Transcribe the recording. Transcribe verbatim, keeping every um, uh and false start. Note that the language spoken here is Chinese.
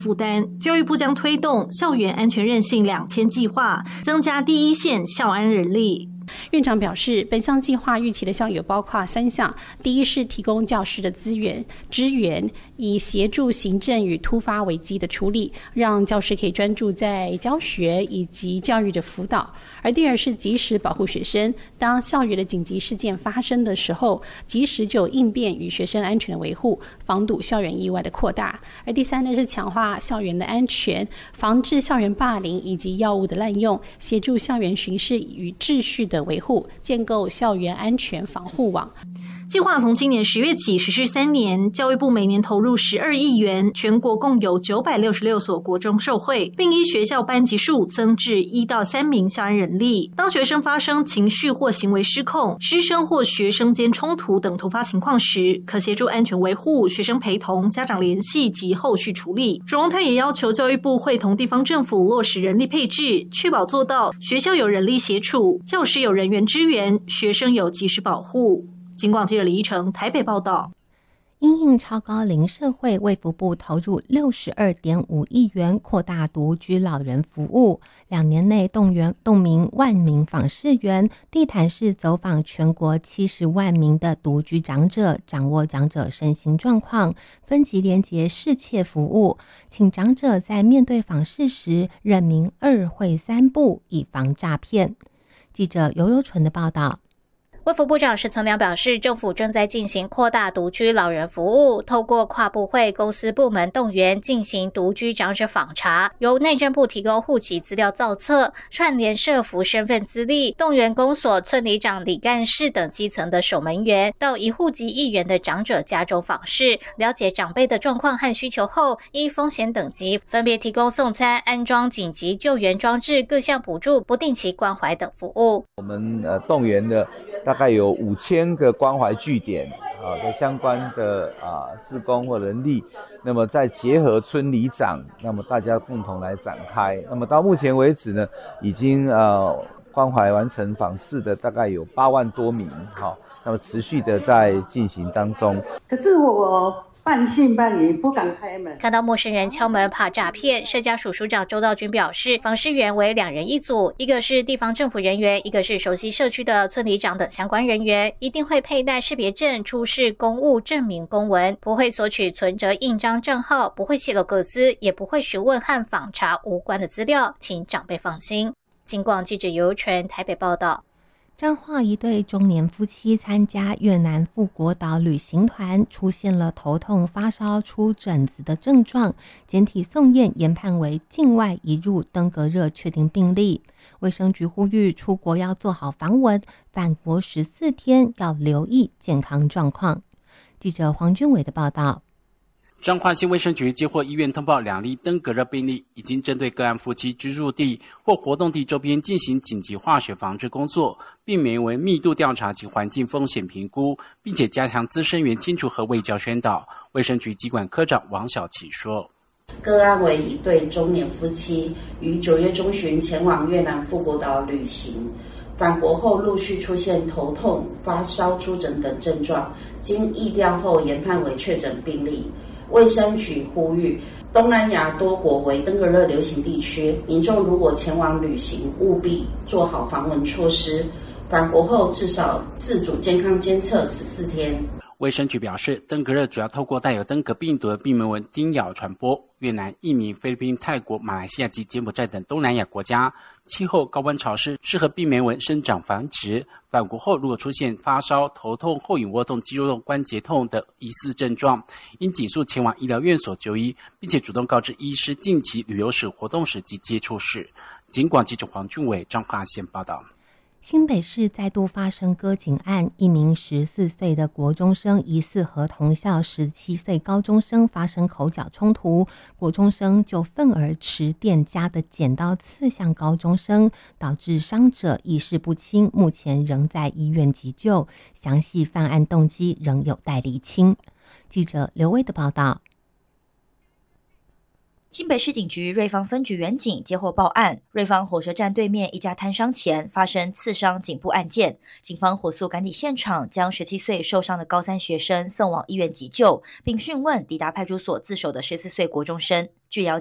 负担。教育部将推动校园安全韧性两千计划，增加第一线校安人力。 院长表示，本项计划预期的项有包括三项：第一是提供教师的资源支援，以协助行政与突发危机的处理，让教师可以专注在教学以及教育的辅导；而第二是及时保护学生，当校园的紧急事件发生的时候，及时就有应变与学生安全的维护，防堵校园意外的扩大；而第三呢是强化校园的安全，防治校园霸凌以及药物的滥用，协助校园巡视与秩序的维护，建构校园安全防护网。 计划从今年十月起实施三年，教育部每年投入十二亿元，全国共有九百六十六所国中受惠，并依学校班级数增至一到三名校安人力。当学生发生情绪或行为失控、师生或学生间冲突等突发情况时，可协助安全维护、学生陪同、家长联系及后续处理。主荣泰也要求教育部会同地方政府落实人力配置，确保做到学校有人力协助，教师有人员支援，学生有及时保护。警广记者李依成台北报道。 因应超高龄社会，卫福部投入六十二点五亿元扩大独居老人服务，两年内动员动名万名访视员，地毯式走访全国七十万名的独居长者，掌握长者身心状况，分级连结适切服务，请长者在面对访视时认明二会三不，以防诈骗。记者尤柔纯的报道。 卫福部长石曾良表示，政府正在进行扩大独居老人服务，透过跨部会、公司部门动员进行独居长者访查，由内政部提供户籍资料造册，串联社福身份资历，动员公所、村里长、里干事等基层的守门员到一户籍一人的长者家中访视，了解长辈的状况和需求后，依风险等级分别提供送餐、安装紧急救援装置、各项补助、不定期关怀等服务。 我们呃动员的大概有五千个关怀据点啊的相关的啊志工或人力，那么再结合村里长，那么大家共同来展开。那么到目前为止呢，已经呃关怀完成访视的大概有八万多名，好，那么持续的在进行当中。 可是我半信半疑，不敢开门。 看到陌生人敲门怕诈骗，社家署署长周道军表示，访视员为两人一组，一个是地方政府人员，一个是熟悉社区的村里长等相关人员，一定会佩戴识别证，出示公务证明公文，不会索取存折、印章、账号，不会泄露个资，也不会询问和访查无关的资料，请长辈放心。警广记者尤纯台北报道。 彰化一对中年夫妻参加越南富国岛旅行团，出现了头痛、发烧、出疹子的症状，检体送验研判为境外移入登革热确定病例。卫生局呼吁出国要做好防蚊，返国十四天要留意健康状况。记者黄君伟的报道。 彰化县卫生局接获医院通报两例登革热病例，已经针对个案夫妻居住地或活动地周边进行紧急化学防治工作，并名为密度调查及环境风险评估，并且加强资深员清除和卫教宣导。卫生局疾管科长王小琪说， 个案为一对中年夫妻，于九月中旬前往越南富国岛旅行，返国后陆续出现头痛、发烧、出疹等症状，经疫调后研判为确诊病例。卫生局呼吁，东南亚多国为登革热流行地区，民众如果前往旅行，务必做好防蚊措施，返国后至少自主健康监测十四天。 卫生局表示，登革热主要透过带有登革病毒的病媒蚊叮咬传播。越南、印尼、菲律宾、泰国、马来西亚及柬埔寨等东南亚国家，气候高温潮湿，适合病媒蚊生长繁殖。返国后如果出现发烧、头痛、后隐窝痛、肌肉痛、关节痛的疑似症状，应紧速前往医疗院所就医，并且主动告知医师近期旅游史、活动史及接触史。警广记者黄俊伟彰化县报道。 新北市再度发生割颈案，一名十四岁的国中生疑似和同校十七岁高中生发生口角冲突，国中生就愤而持店家的剪刀刺向高中生，导致伤者意识不清，目前仍在医院急救，详细犯案动机仍有待厘清。记者刘威的报道。 新北市警局瑞芳分局员警接获报案，瑞芳火车站对面一家摊商前发生刺伤颈部案件，警方火速赶抵现场，将十七岁受伤的高三学生送往医院急救，并讯问抵达派出所自首的十四岁国中生。据了